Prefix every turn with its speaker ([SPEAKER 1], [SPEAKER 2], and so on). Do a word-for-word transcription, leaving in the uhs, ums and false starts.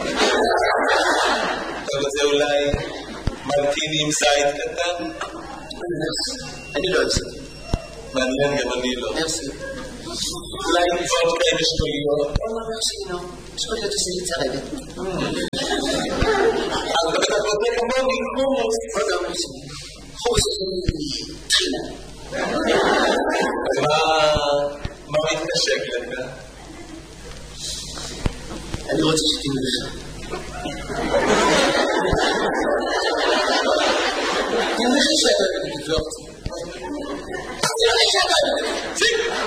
[SPEAKER 1] אתה רוצה אולי מרטיני עם זית קטן?
[SPEAKER 2] אני לא אוהב.
[SPEAKER 1] מעניין, גם אני לא.
[SPEAKER 2] מרסי.
[SPEAKER 1] אולי וודקה עם אשכוליות?
[SPEAKER 2] לא, מרסי, לא. אשכוליות עושה לי צרבת.
[SPEAKER 1] אז אתה רוצה כמוני חומוס.
[SPEAKER 2] לא, לא, מרסי. חומוס זה תחילה.
[SPEAKER 1] אז מה מתנשק לך?
[SPEAKER 2] אני רוצה שתינו לך. אני אומר לך שאתה אוהבת את זה. אני אומר לך שאתה אוהבת את זה.